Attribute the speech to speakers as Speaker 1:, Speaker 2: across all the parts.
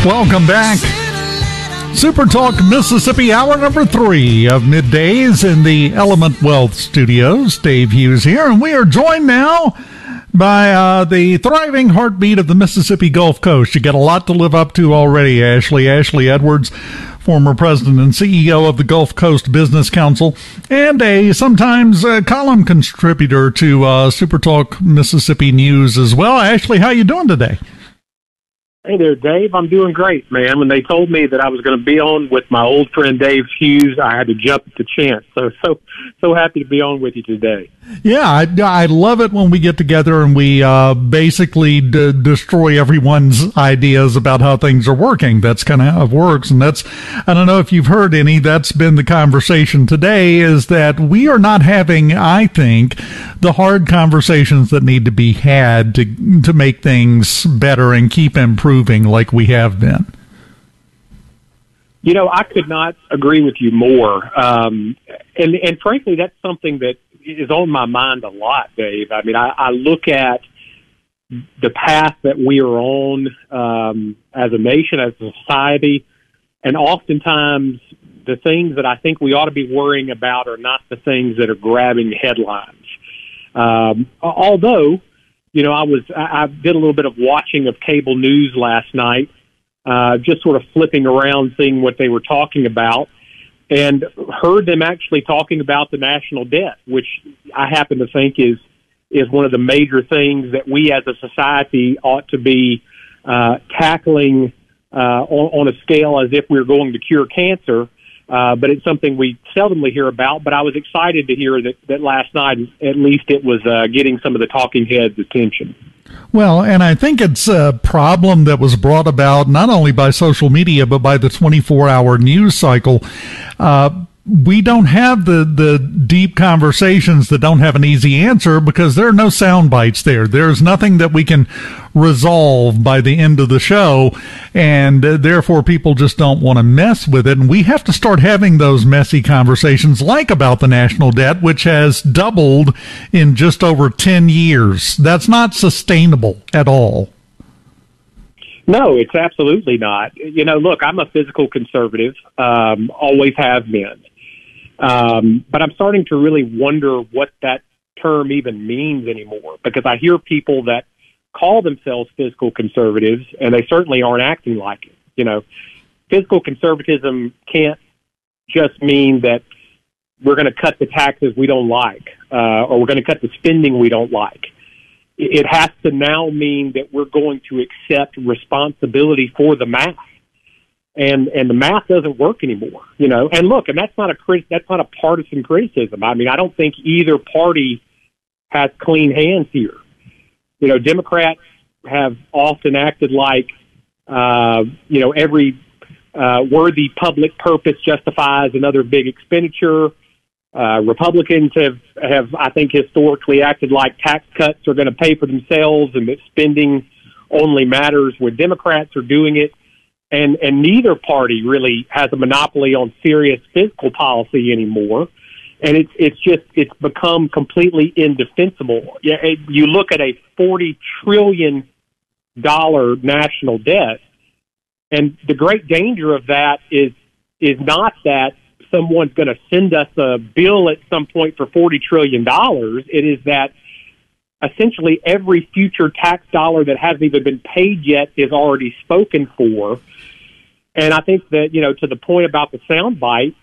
Speaker 1: Welcome back. Super Talk Mississippi, hour number 3 of middays in the Element Wealth Studios. Dave Hughes here, and we are joined now by the thriving heartbeat of the Mississippi Gulf Coast. You got a lot to live up to already, Ashley. Ashley Edwards, former president and CEO of the Gulf Coast Business Council, and a sometimes column contributor to Super Talk Mississippi News as well. Ashley, how you doing today?
Speaker 2: Hey there, Dave. I'm doing great, man. When they told me that I was going to be on with my old friend Dave Hughes, I had to jump at the chance. So happy to be on with you today.
Speaker 1: Yeah, I love it when we get together and we basically destroy everyone's ideas about how things are working. That's kind of how it works. And I don't know if you've heard any, that's been the conversation today, is that we are not having, I think, the hard conversations that need to be had to make things better and keep improving like we have been.
Speaker 2: You know, I could not agree with you more. And frankly, that's something that is on my mind a lot, Dave. I mean, I look at the path that we are on as a nation, as a society, and oftentimes the things that I think we ought to be worrying about are not the things that are grabbing headlines. Although, you know, I did a little bit of watching of cable news last night, just sort of flipping around, seeing what they were talking about, and heard them actually talking about the national debt, which I happen to think is one of the major things that we as a society ought to be tackling on a scale as if we were going to cure cancer. But it's something we seldomly hear about. But I was excited to hear that last night, at least it was getting some of the talking heads' attention.
Speaker 1: Well, and I think it's a problem that was brought about not only by social media, but by the 24-hour news cycle. We don't have the deep conversations that don't have an easy answer because there are no sound bites there. There's nothing that we can resolve by the end of the show, and therefore people just don't want to mess with it. And we have to start having those messy conversations like about the national debt, which has doubled in just over 10 years. That's not sustainable at all.
Speaker 2: No, it's absolutely not. You know, look, I'm a fiscal conservative, always have been. But I'm starting to really wonder what that term even means anymore, because I hear people that call themselves fiscal conservatives, and they certainly aren't acting like it. You know, fiscal conservatism can't just mean that we're going to cut the taxes we don't like, or we're going to cut the spending we don't like. It has to now mean that we're going to accept responsibility for the math. And the math doesn't work anymore, you know. And look, and that's not a partisan criticism. I mean, I don't think either party has clean hands here. You know, Democrats have often acted like, you know, every worthy public purpose justifies another big expenditure. Republicans have, I think, historically acted like tax cuts are going to pay for themselves and that spending only matters when Democrats are doing it. And neither party really has a monopoly on serious fiscal policy anymore. And it's become completely indefensible. You look at a $40 trillion national debt, and the great danger of that is not that someone's going to send us a bill at some point for $40 trillion. It is that essentially every future tax dollar that hasn't even been paid yet is already spoken for. And I think that, you know, to the point about the sound bites,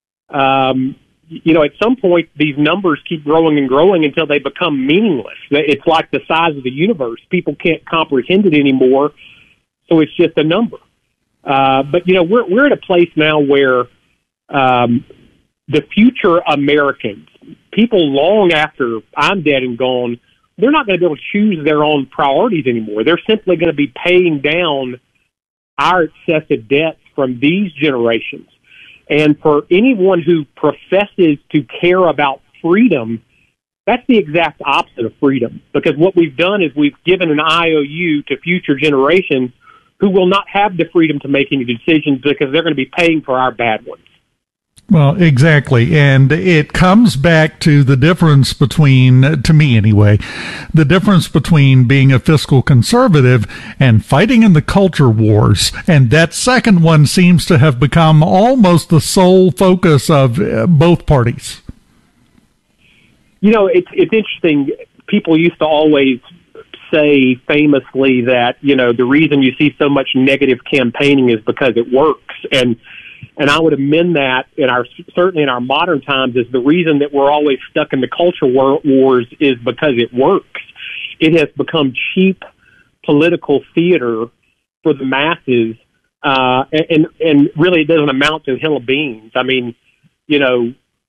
Speaker 2: you know, at some point these numbers keep growing and growing until they become meaningless. It's like the size of the universe. People can't comprehend it anymore, so it's just a number. But, you know, we're at a place now where the future Americans, people long after I'm dead and gone, they're not going to be able to choose their own priorities anymore. They're simply going to be paying down our excessive debts from these generations. And for anyone who professes to care about freedom, that's the exact opposite of freedom. Because what we've done is we've given an IOU to future generations who will not have the freedom to make any decisions because they're going to be paying for our bad ones.
Speaker 1: Well, exactly. And it comes back to the difference between, to me anyway, the difference between being a fiscal conservative and fighting in the culture wars. And that second one seems to have become almost the sole focus of both parties.
Speaker 2: You know, it's interesting. People used to always say famously that, you know, the reason you see so much negative campaigning is because it works. And I would amend that certainly in our modern times is the reason that we're always stuck in the culture wars is because it works. It has become cheap political theater for the masses, and really it doesn't amount to a hill of beans. I mean, you know,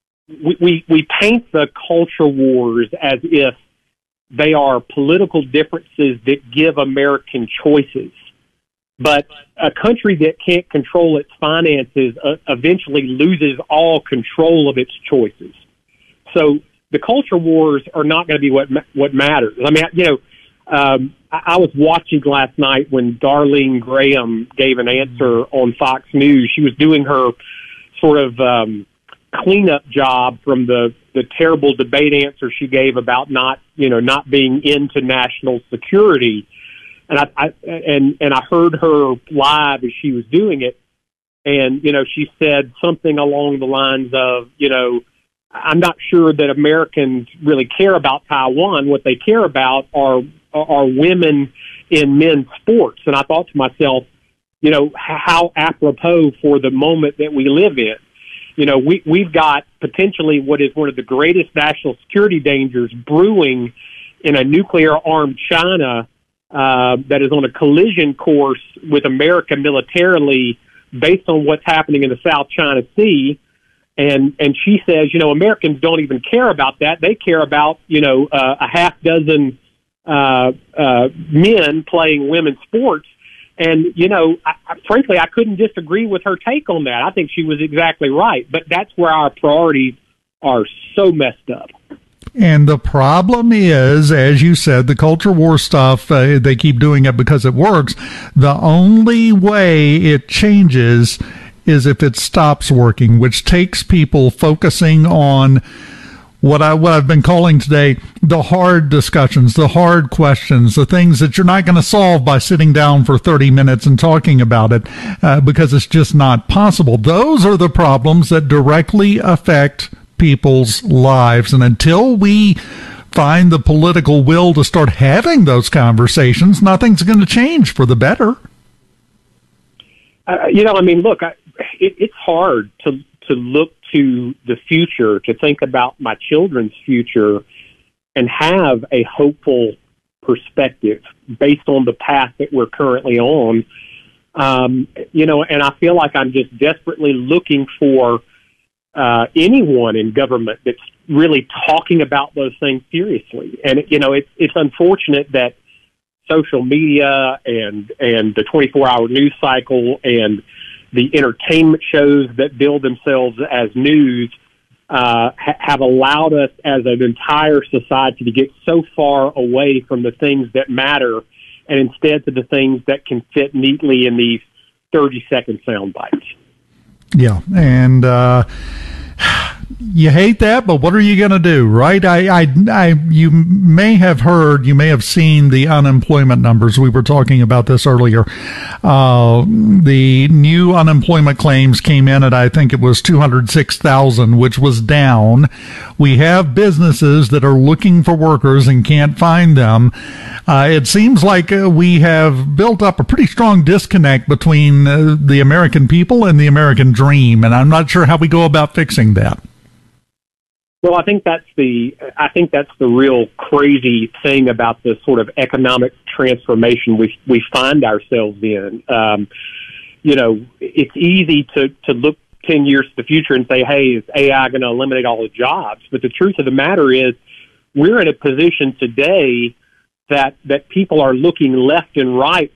Speaker 2: we paint the culture wars as if they are political differences that give American choices. But a country that can't control its finances eventually loses all control of its choices. So the culture wars are not going to be what matters. I mean, you know, I was watching last night when Darlene Graham gave an answer on Fox News. She was doing her sort of cleanup job from the terrible debate answer she gave about not being into national security. And I heard her live as she was doing it, and you know she said something along the lines of, you know, I'm not sure that Americans really care about Taiwan. What they care about are women in men's sports. And I thought to myself, you know, how apropos for the moment that we live in. You know, we've got potentially what is one of the greatest national security dangers brewing in a nuclear-armed China that is on a collision course with America militarily based on what's happening in the South China Sea. And she says, you know, Americans don't even care about that. They care about, you know, a half dozen men playing women's sports. And, you know, frankly, I couldn't disagree with her take on that. I think she was exactly right. But that's where our priorities are so messed up.
Speaker 1: And the problem is, as you said, the culture war stuff, they keep doing it because it works. The only way it changes is if it stops working, which takes people focusing on what I've been calling today the hard discussions, the hard questions, the things that you're not going to solve by sitting down for 30 minutes and talking about it, because it's just not possible. Those are the problems that directly affect people's lives. And until we find the political will to start having those conversations, nothing's going to change for the better.
Speaker 2: You know, I mean, look, it's hard to look to the future, to think about my children's future and have a hopeful perspective based on the path that we're currently on. You know, and I feel like I'm just desperately looking for anyone in government that's really talking about those things seriously. And, you know, it's unfortunate that social media and the 24-hour news cycle and the entertainment shows that bill themselves as news have allowed us as an entire society to get so far away from the things that matter and instead to the things that can fit neatly in these 30-second sound bites.
Speaker 1: Yeah, and you hate that, but what are you going to do, right? You may have heard, you may have seen the unemployment numbers. We were talking about this earlier. The new unemployment claims came in at, I think it was 206,000, which was down. We have businesses that are looking for workers and can't find them. It seems like we have built up a pretty strong disconnect between the American people and the American dream, and I'm not sure how we go about fixing that.
Speaker 2: Well, I think that's the real crazy thing about the sort of economic transformation we find ourselves in. You know, it's easy to look 10 years to the future and say, hey, is AI going to eliminate all the jobs? But the truth of the matter is we're in a position today that people are looking left and right